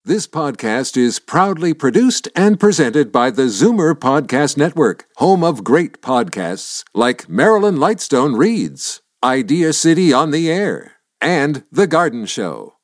This podcast is proudly produced and presented by the Zoomer Podcast Network, home of great podcasts like Marilyn Lightstone Reads, Idea City on the Air, and The Garden Show.